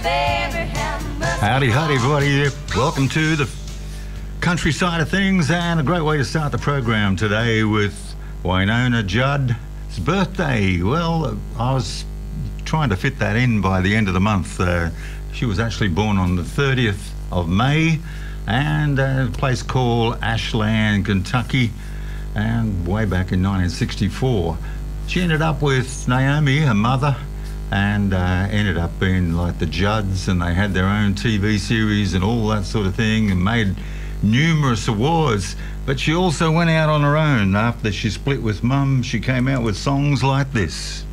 Howdy, buddy. Welcome to the countryside of things, and a great way to start the program today with Wynonna Judd's birthday. Well, I was trying to fit that in by the end of the month. She was actually born on the 30th of May, and a place called Ashland, Kentucky, and way back in 1964. She ended up with Naomi, her mother, and ended up being like the Judds, and they had their own TV series and all that sort of thing, and made numerous awards. But she also went out on her own. After she split with Mum, she came out with songs like this.